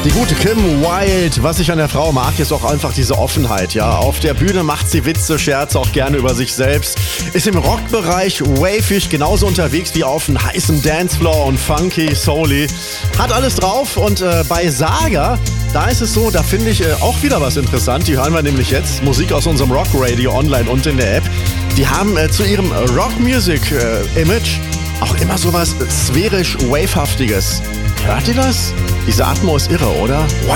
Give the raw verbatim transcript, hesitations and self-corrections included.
Die gute Kim Wilde, was ich an der Frau mag, ist auch einfach diese Offenheit, ja. Auf der Bühne macht sie Witze, Scherze auch gerne über sich selbst, ist im Rockbereich wavig genauso unterwegs wie auf einem heißen Dancefloor und funky, souly, hat alles drauf und äh, bei Saga, da ist es so, da finde ich äh, auch wieder was interessant, die hören wir nämlich jetzt, Musik aus unserem Rock-Radio online und in der App, die haben äh, zu ihrem Rock-Music-Image äh, auch immer sowas sphärisch-wavehaftiges. Hört ihr das? Diese Atmo ist irre, oder?